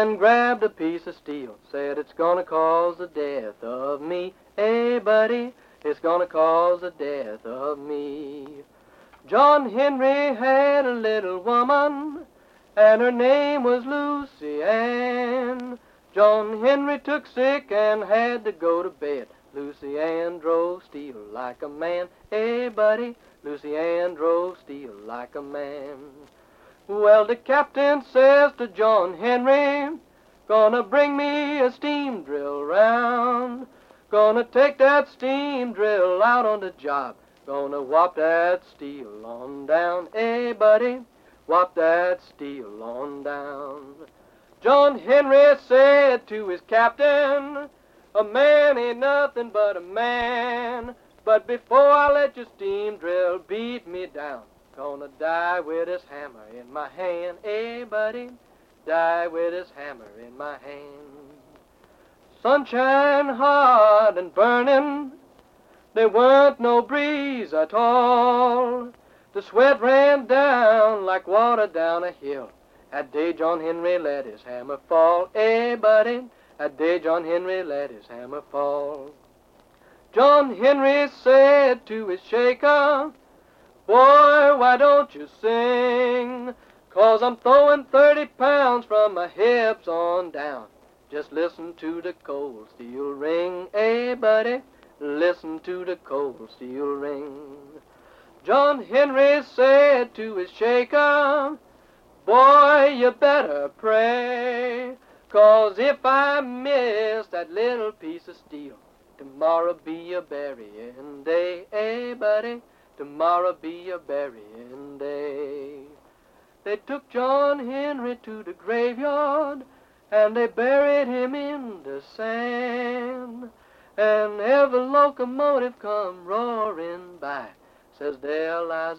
and grabbed a piece of steel, said it's gonna cause the death of me. Hey, buddy, it's gonna cause the death of me. John Henry had a little woman, and her name was Lucy Ann. John Henry took sick and had to go to bed. Lucy Ann drove steel like a man. Hey, buddy, Lucy Ann drove steel like a man. Well, the captain says to John Henry, gonna bring me a steam drill round. Gonna take that steam drill out on the job. Gonna whop that steel on down. Hey, buddy, whop that steel on down. John Henry said to his captain, a man ain't nothing but a man. But before I let your steam drill beat me down, gonna die with this hammer in my hand. Hey, buddy, die with this hammer in my hand. Sunshine hot and burning, there weren't no breeze at all. The sweat ran down like water down a hill. That day John Henry let his hammer fall. Hey, buddy, that day John Henry let his hammer fall. John Henry said to his shaker, boy, why don't you sing? 'Cause I'm throwing 30 pounds from my hips on down. Just listen to the cold steel ring. Hey, buddy, listen to the cold steel ring. John Henry said to his shaker, boy, you better pray, 'cause if I miss that little piece of steel, tomorrow be your burying day. Hey, buddy, tomorrow be your burying day. They took John Henry to the graveyard, and they buried him in the sand. And every locomotive come roaring by, says there lies